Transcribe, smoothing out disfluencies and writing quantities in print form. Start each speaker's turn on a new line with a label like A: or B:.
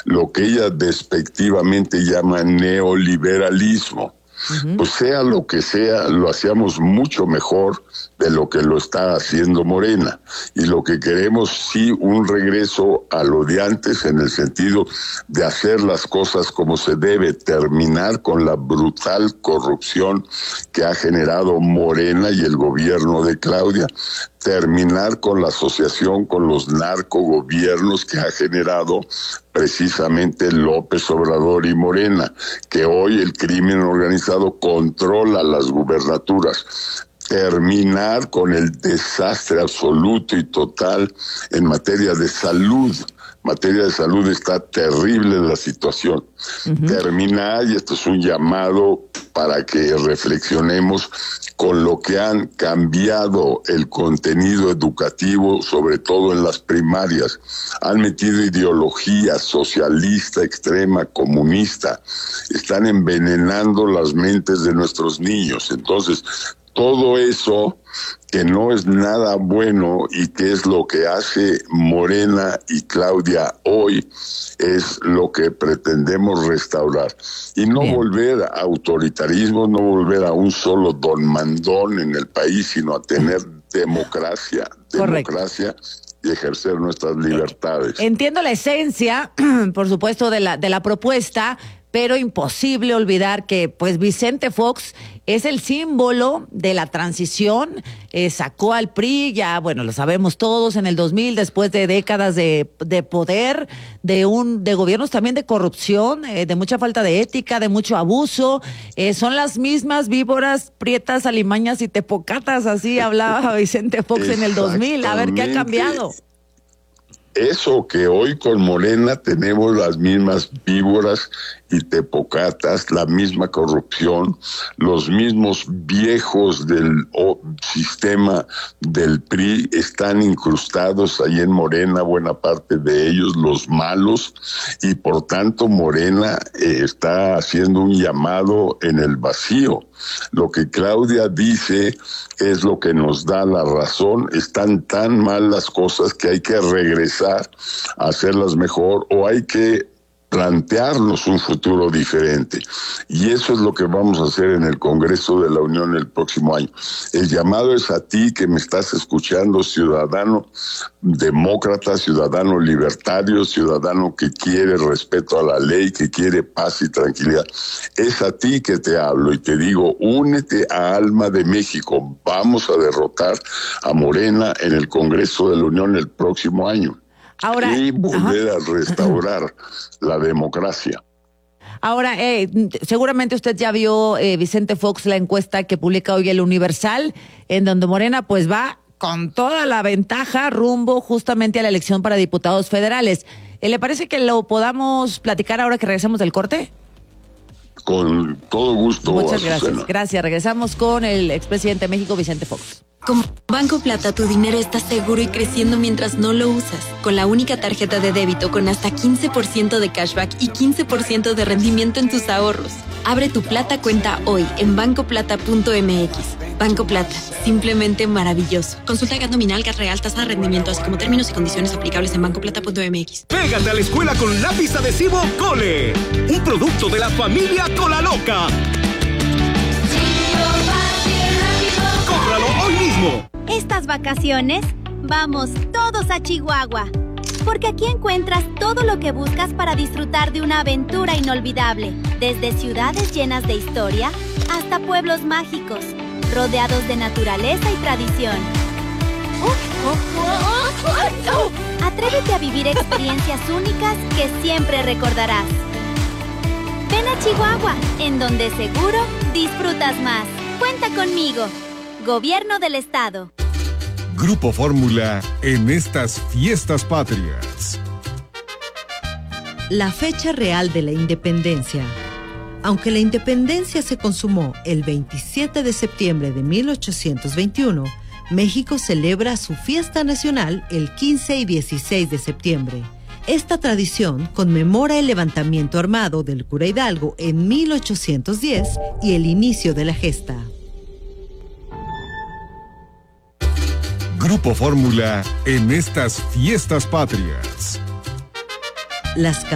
A: lo que ella despectivamente llama neoliberalismo. Pues sea lo que sea, lo hacíamos mucho mejor de lo que lo está haciendo Morena. Y lo que queremos, sí, un regreso a lo de antes, en el sentido de hacer las cosas como se debe, terminar con la brutal corrupción que ha generado Morena y el gobierno de Claudia, terminar con la asociación con los narcogobiernos que ha generado precisamente López Obrador y Morena, que hoy el crimen organizado controla las gubernaturas. Terminar con el desastre absoluto y total en materia de salud. En materia de salud está terrible la situación. Terminar, y esto es un llamado para que reflexionemos con lo que han cambiado el contenido educativo, sobre todo en las primarias. Han metido ideología socialista, extrema, comunista. Están envenenando las mentes de nuestros niños. Entonces, todo eso que no es nada bueno y que es lo que hace Morena y Claudia hoy, es lo que pretendemos restaurar. Y no volver a autoritarismo, no volver a un solo don mandón en el país, sino a tener democracia y ejercer nuestras libertades.
B: Entiendo la esencia, por supuesto, de la propuesta, pero imposible olvidar que pues Vicente Fox es el símbolo de la transición, sacó al PRI, ya bueno, lo sabemos todos, en el 2000, después de décadas de poder, de gobiernos también de corrupción, de mucha falta de ética, de mucho abuso, son las mismas víboras, prietas, alimañas y tepocatas, así hablaba Vicente Fox en el 2000, a ver qué ha cambiado.
A: Eso que hoy con Morena tenemos las mismas víboras y tepocatas, la misma corrupción, los mismos viejos del sistema del PRI están incrustados ahí en Morena, buena parte de ellos, los malos, y por tanto Morena está haciendo un llamado en el vacío. Lo que Claudia dice es lo que nos da la razón. Están tan mal las cosas que hay que regresar a hacerlas mejor, o hay que plantearnos un futuro diferente. Y eso es lo que vamos a hacer en el Congreso de la Unión el próximo año. El llamado es a ti que me estás escuchando, ciudadano demócrata, ciudadano libertario, ciudadano que quiere respeto a la ley, que quiere paz y tranquilidad. Es a ti que te hablo y te digo, únete a Alma de México. Vamos a derrotar a Morena en el Congreso de la Unión el próximo año.
B: Ahora,
A: y volver a restaurar la democracia.
B: Ahora, seguramente usted ya vio, Vicente Fox, la encuesta que publica hoy el Universal, en donde Morena pues va con toda la ventaja rumbo justamente a la elección para diputados federales. ¿Le parece que lo podamos platicar ahora que regresemos del corte?
A: Con todo gusto.
B: Muchas gracias. Gracias. Regresamos con el expresidente de México, Vicente Fox.
C: Con Banco Plata tu dinero está seguro y creciendo mientras no lo usas. Con la única tarjeta de débito con hasta 15% de cashback y 15% de rendimiento en tus ahorros. Abre tu Plata cuenta hoy en bancoplata.mx. Banco Plata, simplemente maravilloso. Consulta GAT nominal, GAT real, tasa de rendimiento, así como términos y condiciones aplicables en bancoplata.mx.
D: Pégate a la escuela con lápiz adhesivo Cole, un producto de la familia Colaloca. ¡Cómpralo hoy mismo!
E: Estas vacaciones, vamos todos a Chihuahua, porque aquí encuentras todo lo que buscas para disfrutar de una aventura inolvidable, desde ciudades llenas de historia hasta pueblos mágicos, rodeados de naturaleza y tradición. Atrévete a vivir experiencias únicas que siempre recordarás. Ven a Chihuahua, en donde seguro disfrutas más. Cuenta conmigo. Gobierno del Estado.
F: Grupo Fórmula en estas fiestas patrias.
G: La fecha real de la independencia. Aunque la independencia se consumó el 27 de septiembre de 1821, México celebra su fiesta nacional el 15 y 16 de septiembre. Esta tradición conmemora el levantamiento armado del cura Hidalgo en 1810 y el inicio de la gesta.
F: Grupo Fórmula en estas fiestas patrias.
G: Las